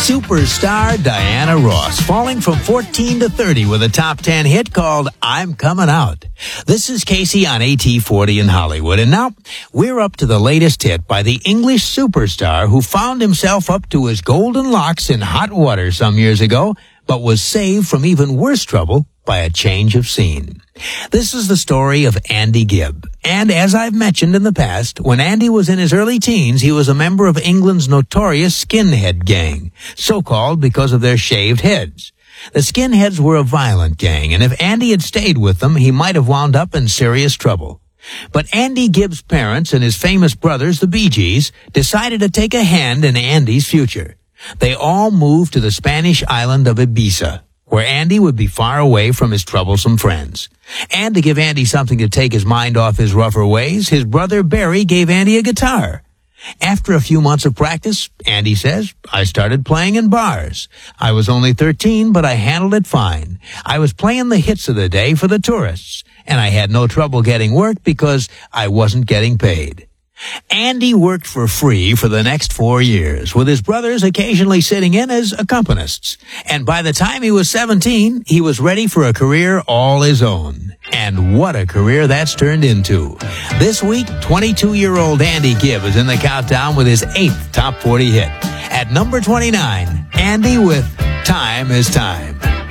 Superstar Diana Ross, falling from 14 to 30 with a top 10 hit called I'm Coming Out. This is Casey on AT40 in Hollywood, and now we're up to the latest hit by the English superstar who found himself up to his golden locks in hot water some years ago, but was saved from even worse trouble by a change of scene. This is the story of Andy Gibb. And as I've mentioned in the past, when Andy was in his early teens, he was a member of England's notorious skinhead gang, so-called because of their shaved heads. The skinheads were a violent gang, and if Andy had stayed with them, he might have wound up in serious trouble. But Andy Gibb's parents and his famous brothers, the Bee Gees, decided to take a hand in Andy's future. They all moved to the Spanish island of Ibiza, where Andy would be far away from his troublesome friends. And to give Andy something to take his mind off his rougher ways, his brother Barry gave Andy a guitar. After a few months of practice, Andy says, I started playing in bars. I was only 13, but I handled it fine. I was playing the hits of the day for the tourists, and I had no trouble getting work because I wasn't getting paid. Andy worked for free for the next 4 years, with his brothers occasionally sitting in as accompanists. And by the time he was 17, he was ready for a career all his own. And what a career that's turned into. This week, 22-year-old Andy Gibb is in the countdown with his 8th top 40 hit. At number 29, Andy with Time is Time.